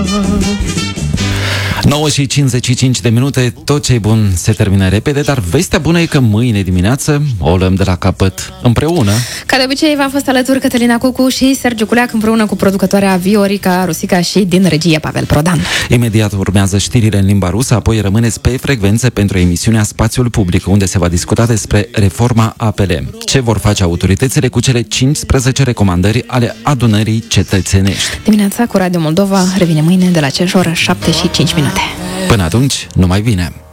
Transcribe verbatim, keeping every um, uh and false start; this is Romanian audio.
nouă și cincizeci și cinci de minute, tot ce e bun se termină repede, dar vestea bună e că mâine dimineață o luăm de la capăt împreună. Ca de obicei, v-am fost alături Cătălina Cucu și Sergiu Culeac împreună cu producătoarea Viorica Rusica și din regie Pavel Prodan. Imediat urmează știrile în limba rusă, apoi rămâneți pe frecvențe pentru emisiunea Spațiul Public, unde se va discuta despre reforma A P L. Ce vor face autoritățile cu cele cincisprezece recomandări ale adunării cetățenești. Dimineața cu Radio Moldova revine mâine de la aceeași oră, șapte și cinci minute. Până atunci, numai bine!